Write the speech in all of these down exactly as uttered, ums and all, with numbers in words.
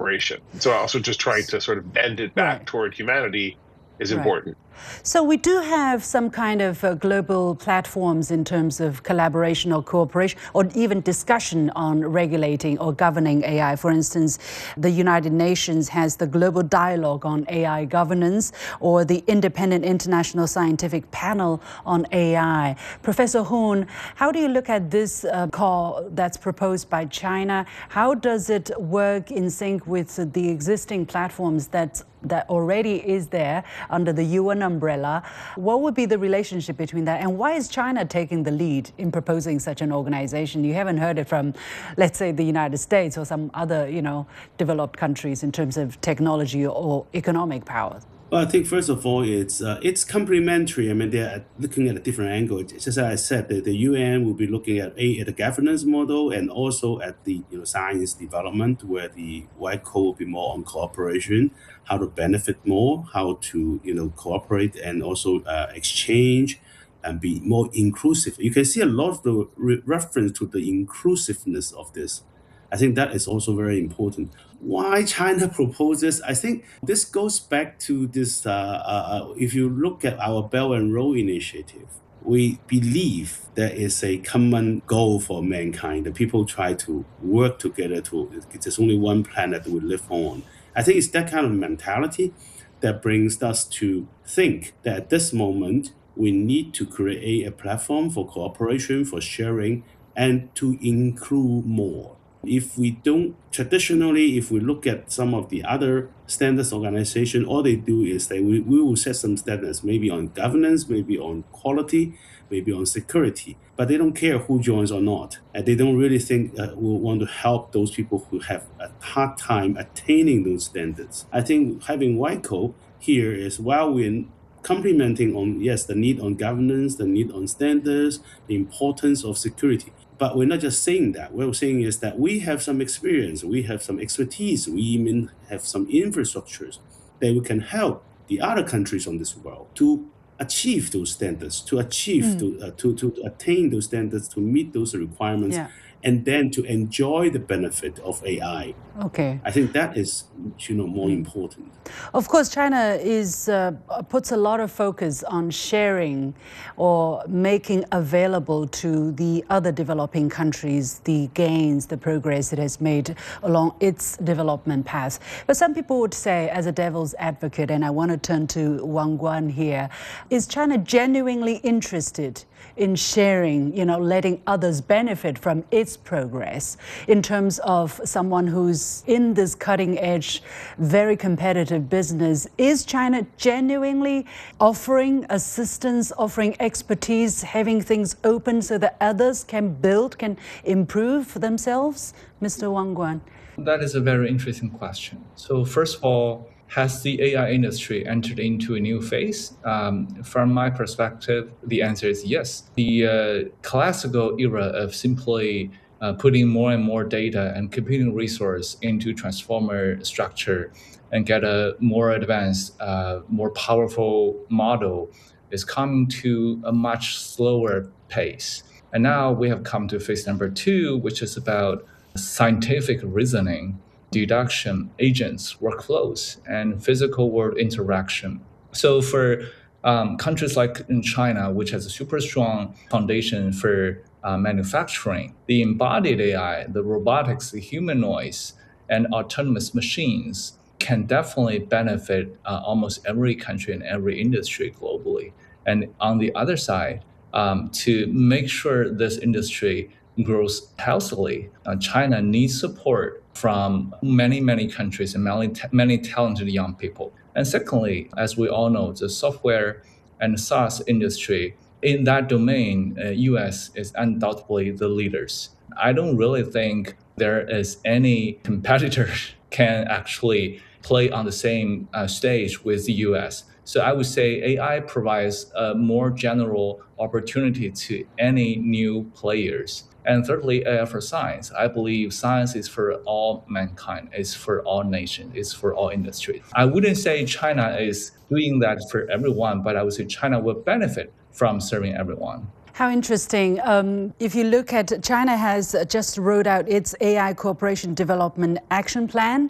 cooperation. So also just trying to sort of bend it back Right. toward humanity is Right. important. So we do have some kind of uh, global platforms in terms of collaboration or cooperation or even discussion on regulating or governing A I. For instance, the United Nations has the Global Dialogue on A I Governance or the Independent International Scientific Panel on A I. Professor Hun, how do you look at this uh, call that's proposed by China? How does it work in sync with the existing platforms that's that already is there under the U N umbrella? What would be the relationship between that? And why is China taking the lead in proposing such an organization? You haven't heard it from, let's say, the United States or some other, you know, developed countries in terms of technology or economic power. Well, I think first of all, it's uh, it's complementary. I mean, they're looking at a different angle. Just as I said, the, the U N will be looking at a at the governance model and also at the you know science development, where the White Code will be more on cooperation, how to benefit more, how to you know cooperate and also uh, exchange and be more inclusive. You can see a lot of the re- reference to the inclusiveness of this. I think that is also very important. Why China proposes, I think this goes back to this, uh, uh, if you look at our Belt and Road Initiative, we believe there is a common goal for mankind. The people try to work together to, there's only one planet we live on. I think it's that kind of mentality that brings us to think that at this moment, we need to create a platform for cooperation, for sharing, and to include more. If we don't, traditionally, if we look at some of the other standards organization, all they do is they we, we will set some standards, maybe on governance, maybe on quality, maybe on security, but they don't care who joins or not. And they don't really think uh, we want to help those people who have a hard time attaining those standards. I think having White Code here is while we're complementing on, yes, the need on governance, the need on standards, the importance of security. But we're not just saying that. What we're saying is that we have some experience, we have some expertise, we even have some infrastructures that we can help the other countries on this world to achieve those standards, to achieve, mm. to, uh, to, to attain those standards, to meet those requirements, yeah. and then to enjoy the benefit of A I. Okay. I think that is, you know, more mm. important. Of course, China is uh, puts a lot of focus on sharing or making available to the other developing countries the gains, the progress it has made along its development path. But some people would say, as a devil's advocate, and I want to turn to Wang Guan here, is China genuinely interested in sharing, you know, letting others benefit from its progress in terms of someone who's in this cutting edge, very competitive business? Is China genuinely offering assistance, offering expertise, having things open so that others can build, can improve for themselves? Mister Wang Guan. That is a very interesting question. So first of all, has the A I industry entered into a new phase? Um, from my perspective, the answer is yes. The uh, classical era of simply uh, putting more and more data and computing resource into transformer structure and get a more advanced, uh, more powerful model is coming to a much slower pace. And now we have come to phase number two, which is about scientific reasoning, deduction, agents, workflows, and physical world interaction. So for um, countries like in China, which has a super strong foundation for uh, manufacturing, the embodied A I, the robotics, the humanoids, and autonomous machines can definitely benefit uh, almost every country and every industry globally. And on the other side, um, to make sure this industry grows healthily, uh, China needs support from many, many countries and many, many talented young people. And secondly, as we all know, the software and SaaS industry in that domain, uh, U S is undoubtedly the leaders. I don't really think there is any competitor can actually play on the same uh, stage with the U S. So I would say A I provides a more general opportunity to any new players. And thirdly, A I for science. I believe science is for all mankind, it's for all nations, it's for all industries. I wouldn't say China is doing that for everyone, but I would say China will benefit from serving everyone. How interesting. Um, if you look at, China has just rolled out its A I Cooperation Development Action Plan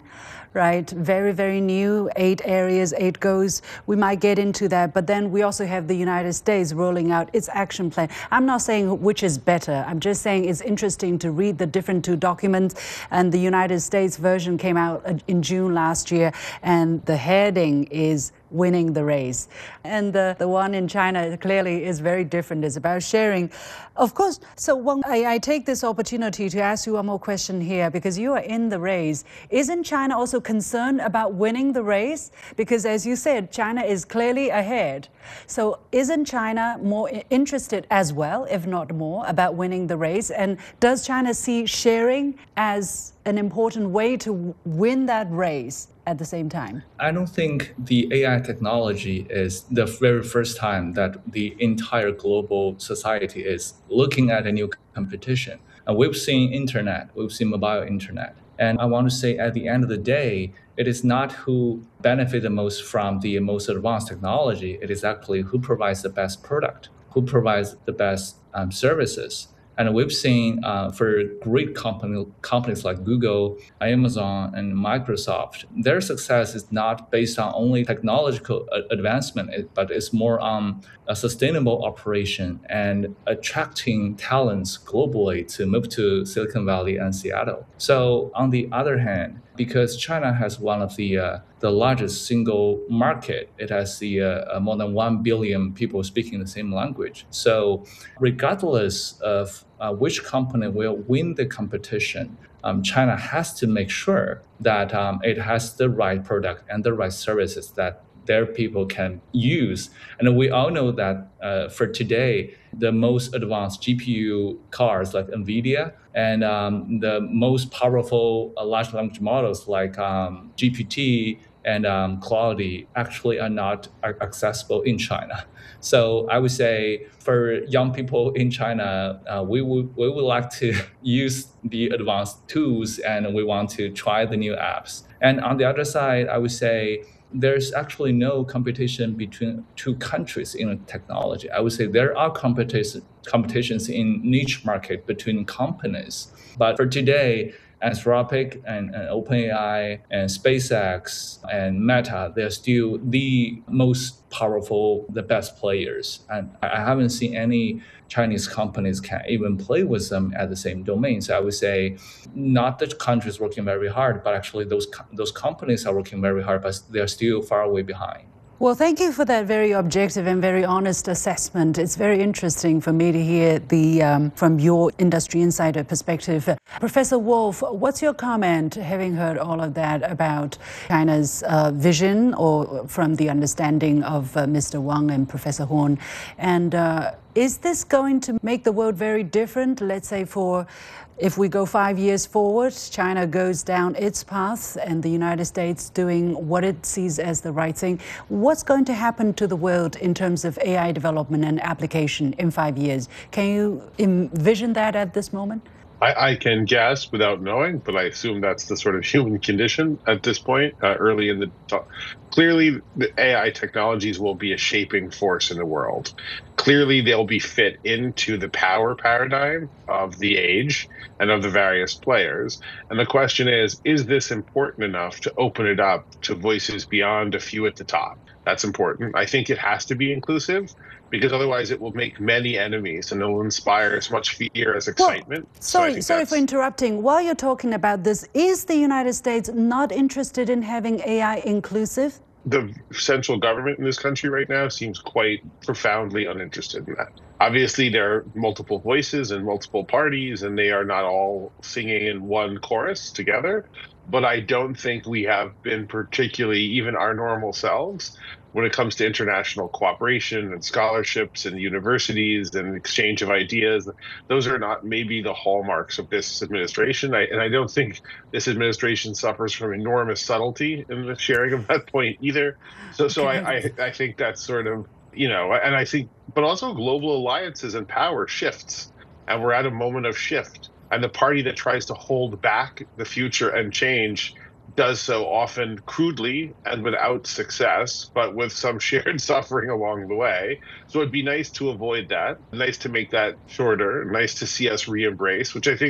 right? Very, very new, eight areas, eight goals. We might get into that, but then we also have the United States rolling out its action plan. I'm not saying which is better. I'm just saying it's interesting to read the different two documents. And the United States version came out in June last year, and the heading is winning the race. And the, the one in China clearly is very different. It's about sharing. Of course, so one, I, I take this opportunity to ask you one more question here, because you are in the race. Isn't China also concerned about winning the race? Because as you said, China is clearly ahead. So isn't China more interested as well, if not more, about winning the race? And does China see sharing as an important way to win that race at the same time? I don't think the A I technology is the very first time that the entire global society is looking at a new competition. And we've seen internet, we've seen mobile internet. And I want to say at the end of the day, it is not who benefit the most from the most advanced technology. It is actually who provides the best product, who provides the best um, services. And we've seen uh, for great company, companies like Google, Amazon, and Microsoft, their success is not based on only technological advancement, but it's more on a sustainable operation and attracting talents globally to move to Silicon Valley and Seattle. So on the other hand, because China has one of the uh, the largest single market, it has the uh, more than one billion people speaking the same language. So regardless of uh, which company will win the competition, um, China has to make sure that um, it has the right product and the right services that their people can use. And we all know that uh, for today, the most advanced G P U cars like NVIDIA and um, the most powerful uh, large language models like um, G P T and um, Claude actually are not accessible in China. So I would say for young people in China, uh, we would we would like to use the advanced tools and we want to try the new apps. And on the other side, I would say there's actually no competition between two countries in technology. I would say there are competition, competitions in niche market between companies. But for today, Anthropic and, and OpenAI and SpaceX and Meta, they're still the most powerful, the best players. And I haven't seen any Chinese companies can even play with them at the same domain. So I would say not the countries working very hard, but actually those those companies are working very hard, but they're still far away behind. Well, thank you for that very objective and very honest assessment. It's very interesting for me to hear the um, from your industry insider perspective. Uh, Professor Wolf, what's your comment, having heard all of that about China's uh, vision or from the understanding of uh, Mister Wang and Professor Horn? And uh, is this going to make the world very different, let's say for if we go five years forward, China goes down its path and the United States doing what it sees as the right thing. What's going to happen to the world in terms of A I development and application in five years? Can you envision that at this moment? I, I can guess without knowing, but I assume that's the sort of human condition at this point, uh, early in the talk. Clearly, the A I technologies will be a shaping force in the world. Clearly, they'll be fit into the power paradigm of the age and of the various players. And the question is, is this important enough to open it up to voices beyond a few at the top? That's important. I think it has to be inclusive, because otherwise it will make many enemies and it will inspire as much fear as excitement. Well, sorry, so sorry for interrupting. While you're talking about this, is the United States not interested in having A I inclusive? The central government in this country right now seems quite profoundly uninterested in that. Obviously, there are multiple voices and multiple parties, and they are not all singing in one chorus together. But I don't think we have been particularly, even our normal selves, when it comes to international cooperation and scholarships and universities and exchange of ideas. Those are not maybe the hallmarks of this administration. I, and I don't think this administration suffers from enormous subtlety in the sharing of that point either. So, so I, I, I think that's sort of, you know, and I think, but also global alliances and power shifts. And we're at a moment of shift. And the party that tries to hold back the future and change does so often crudely and without success, but with some shared suffering along the way. So it'd be nice to avoid that, nice to make that shorter, nice to see us re-embrace, which I think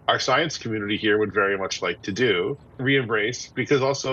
our science community here would very much like to do, re-embrace, because also